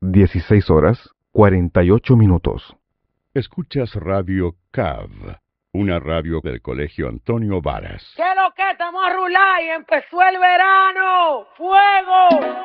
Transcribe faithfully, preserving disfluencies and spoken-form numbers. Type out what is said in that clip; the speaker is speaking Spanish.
dieciséis horas, cuarenta y ocho minutos. Escuchas Radio C A V, una radio del Colegio Antonio Varas. ¿Qué es lo que estamos a rular y empezó el verano? ¡Fuego!